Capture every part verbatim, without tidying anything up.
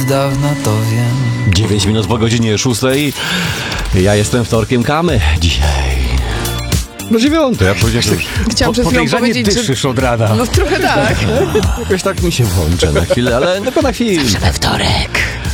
dawna, to wiem. dziewięć minut po godzinie szóstej. Ja jestem wtorkiem Kamy dzisiaj. No dziewiąte, ja powiedziałem, Chciałam przed chwilą powiedzieć, dyszysz że... od rana. No trochę tak. jakoś tak mi się włączę na chwilę, ale tylko na chwilę. We wtorek.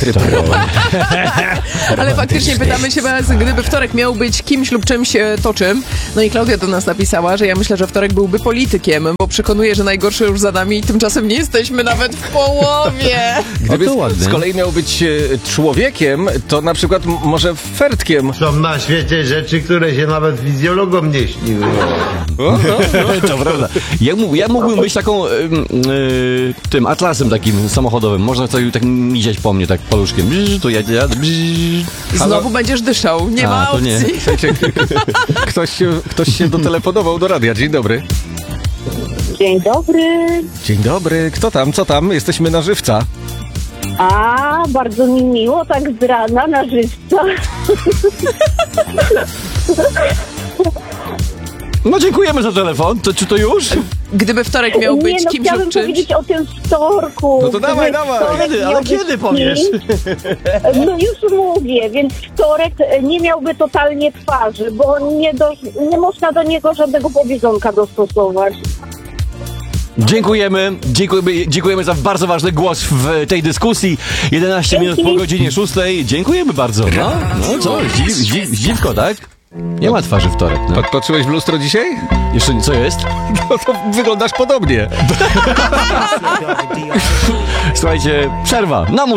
Ale faktycznie pytamy się was, gdyby wtorek miał być kimś lub czymś, e, to czym? No i Klaudia do nas napisała, że ja myślę, że wtorek byłby politykiem, bo przekonuje, że najgorsze już za nami i tymczasem nie jesteśmy nawet w połowie. Gdyby to ładne. z kolei miał być e, człowiekiem, to na przykład m- może fertkiem. Są na świecie rzeczy, które się nawet fizjologom nie śniły. O, no, no, to prawda. Ja, mógł, ja mógłbym być taką y, y, tym atlasem takim samochodowym. Można sobie tak miziać po mnie, tak paluszkiem. Bzz, to jadę, jadę, bzz. Znowu będziesz dyszał, nie A, ma to nie. opcji. Słuchajcie, ktoś się, ktoś się dotelefonował do radia. Dzień dobry. Dzień dobry. Dzień dobry. Kto tam? Co tam? Jesteśmy na żywca. A, bardzo mi miło, tak z rana na żywca. No dziękujemy za telefon. To, czy to już? Gdyby wtorek miał być Nie, no kimś chciałabym lub czymś. powiedzieć o tym wtorku. No to dawaj, Gdyby dawaj. wtorek Kiedy? Ale miał być kiedy powiesz? kimś, No już mówię, więc wtorek nie miałby totalnie twarzy, bo nie, do, nie można do niego żadnego powiedzonka dostosować. Dziękujemy. Dziękujemy, dziękujemy za bardzo ważny głos w tej dyskusji. jedenaście minut po godzinie szóstej. Dziękujemy bardzo. No, no co? Zdziw, zdziw, zdziwko, tak? Nie ma twarzy wtorek. No. Pat- Patrzyłeś w lustro dzisiaj? Jeszcze co jest? No to wyglądasz podobnie. Słuchajcie, przerwa. Na